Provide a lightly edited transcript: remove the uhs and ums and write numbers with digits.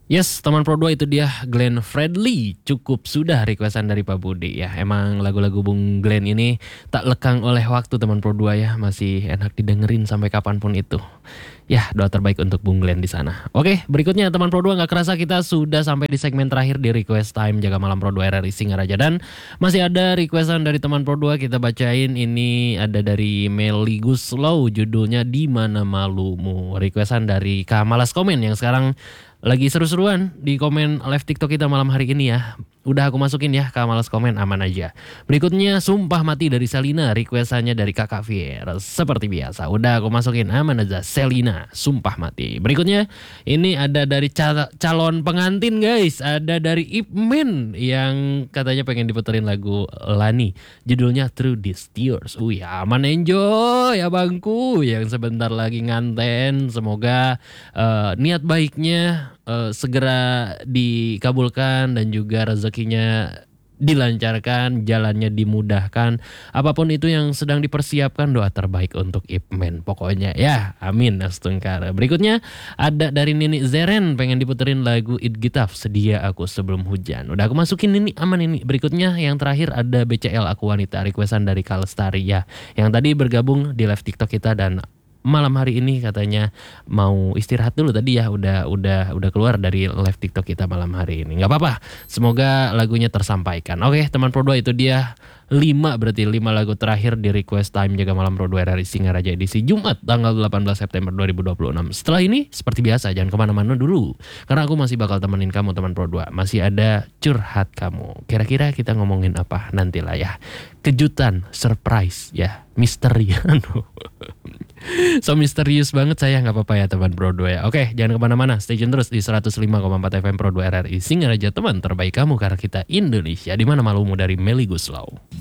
Yes, teman Pro 2 itu dia Glenn Fredly. Cukup sudah requestan dari Pak Budi ya. Emang lagu-lagu Bung Glenn ini tak lekang oleh waktu teman Pro 2 ya. Masih enak didengerin sampai kapanpun itu. Ya, doa terbaik untuk Bung Glenn di sana. Oke, berikutnya teman Pro 2 nggak kerasa kita sudah sampai di segmen terakhir di Request Time Jaga Malam Pro 2 RRI Singaraja. Dan masih ada requestan dari teman Pro 2 kita bacain. Ini ada dari Meli Guslow, judulnya Di Mana Malumu. Requestan dari Kak Malas Komen yang sekarang lagi seru-seruan di komen live TikTok kita malam hari ini ya. Udah aku masukin ya, Kak Malas Komen aman aja. Berikutnya Sumpah Mati dari Selina, requestannya dari Kakak Fier. Seperti biasa, udah aku masukin aman aja. Selina, Sumpah Mati. Berikutnya ini ada dari calon pengantin guys. Ada dari Ipmin yang katanya pengen diputerin lagu Lani. Judulnya Through These Tears. Aman enjoy ya bangku yang sebentar lagi nganten. Semoga niat baiknya segera dikabulkan dan juga rezekinya dilancarkan, jalannya dimudahkan. Apapun itu yang sedang dipersiapkan, doa terbaik untuk Ipmen pokoknya ya. Amin astungkara. Berikutnya ada dari Nini Zeren pengen diputerin lagu It Gitaf Sedia Aku Sebelum Hujan. Udah aku masukin ini aman ini. Berikutnya yang terakhir ada BCL Aku Wanita, requestan dari Kalestari ya. Yang tadi bergabung di live TikTok kita dan malam hari ini katanya mau istirahat dulu tadi ya, udah keluar dari live TikTok kita malam hari ini. Nggak apa-apa, semoga lagunya tersampaikan. Oke, teman Pro 2 itu dia 5 lagu terakhir di Request Time Jaga Malam Pro 2 RRI Singaraja edisi Jumat tanggal 18 September 2026. Setelah ini seperti biasa jangan kemana-mana dulu, karena aku masih bakal temenin kamu teman Pro 2. Masih ada curhat kamu. Kira-kira kita ngomongin apa nantilah ya. Kejutan, surprise ya, misteri. So misterius banget saya, nggak apa-apa ya teman Pro 2 ya. Oke, jangan kemana-mana, stay tune terus di 105,4 FM Pro 2 RRI Singaraja, teman terbaik kamu karena kita Indonesia. Di Mana Malumu dari Meli Guslow.